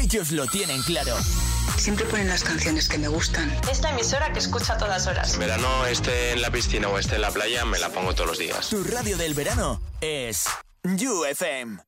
Ellos lo tienen claro. Siempre ponen las canciones que me gustan. Esta emisora que escucho a todas horas. En verano, esté en la piscina o esté en la playa, me la pongo todos los días. Tu radio del verano es You FM.